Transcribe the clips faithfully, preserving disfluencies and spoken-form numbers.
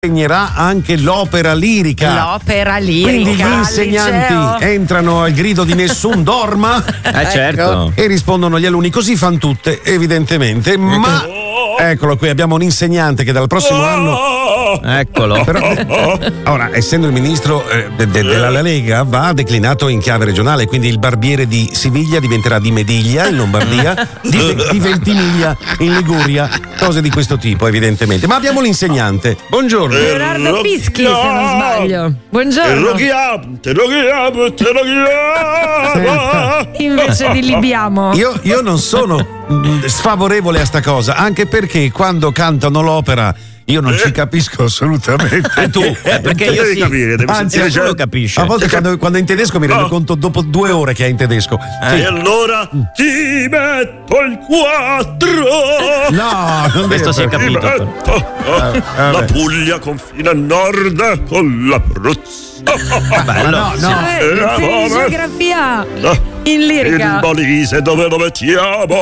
insegnerà anche l'opera lirica. L'opera lirica. Quindi gli insegnanti liceo. entrano al grido di nessun dorma Eh certo. e rispondono agli alunni, così fan tutte, evidentemente. Ma eccolo qui, abbiamo un insegnante che dal prossimo anno. Eccolo. Però, ora, essendo il ministro eh, de- de- della Lega, va declinato in chiave regionale, quindi il barbiere di Siviglia diventerà di Mediglia in Lombardia, di, di Ventimiglia in Liguria, cose di questo tipo, evidentemente. Ma abbiamo l'insegnante. Buongiorno. Leonardo Fischi, se non sbaglio. Buongiorno. Te lo chiamo, te lo chiamo. Invece di Libiamo. Io, io non sono mm, sfavorevole a sta cosa, anche perché quando cantano l'opera io non ci capisco assolutamente. E tu? Eh, perché io devi sì. capire, devi Anzi, sentire Nessuno già- capisce. A volte quando, quando è in tedesco mi rendo No. conto dopo due ore che è in tedesco. Sì. E allora ti metto il quattro. No, non Questo si è vero. Ti capito. metto Eh, la vabbè. Puglia confina a nord con l'Abruzzo. Bello. No, no. Cioè, Eh, sei in vabbè. geografia. Ah, In lirica. Il Molise dove lo mettiamo?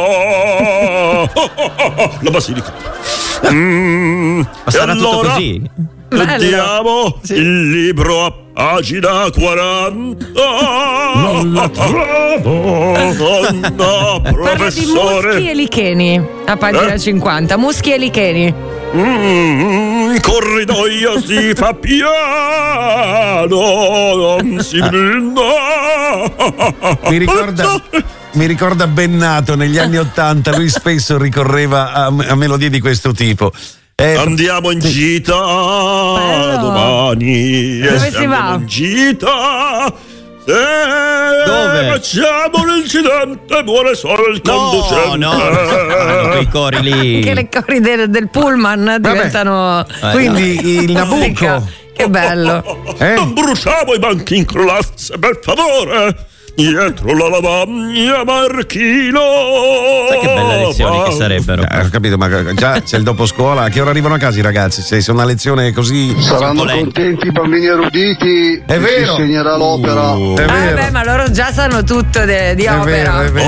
La Basilica. Mm, Ma e sarà tutto allora così? leggiamo il libro a pagina quaranta. Non la trovo. No, Parla di muschi professore. e licheni. A pagina Eh? cinquanta. Muschi e licheni. Mm, in corridoio si fa piano, non si brinda. Mi ricorda, mi ricorda Bennato negli anni Ottanta, lui spesso ricorreva a, a melodie di questo tipo. Eh, Andiamo in gita domani. Dove e si andiamo va? in gita. Se Dove? facciamo l'incidente muore solo il No, conducente. no, fanno quei cori lì. Che le cori del, del pullman diventano. Eh, quindi il musica. Nabucco. Che bello. Eh? Non bruciamo i banchi in classe, per favore. Dietro la lavagna Marchino. Sai che belle lezioni che sarebbero. Eh, ho capito, ma già c'è il dopo scuola. A che ora arrivano a casa i ragazzi? Se c'è una lezione così. Saranno lenti. contenti i bambini eruditi. È che vero. Si insegnerà l'opera. Uh, è Ah, vero. beh, ma loro già sanno tutto de- di È opera. vero, è vero.